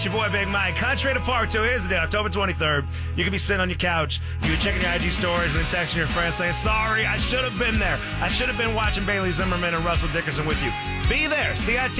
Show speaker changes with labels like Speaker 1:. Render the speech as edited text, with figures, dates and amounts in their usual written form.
Speaker 1: Your boy Big Mike. Country to Park 2. Here's the day, October 23rd. You could be sitting on your couch, you could be checking your IG stories and then texting your friends saying, sorry, I should have been there. I should have been watching Bailey Zimmerman and Russell Dickerson with you. Be there. CIT